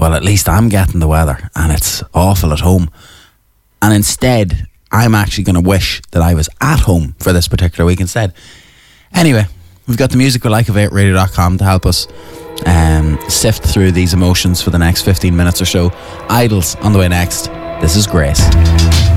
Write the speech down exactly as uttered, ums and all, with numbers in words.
well, at least I'm getting the weather and it's awful at home. And instead, I'm actually going to wish that I was at home for this particular week instead. Anyway, we've got the music we like of eight radio dot com to help us um, sift through these emotions for the next fifteen minutes or so. Idols on the way next. This is Grace.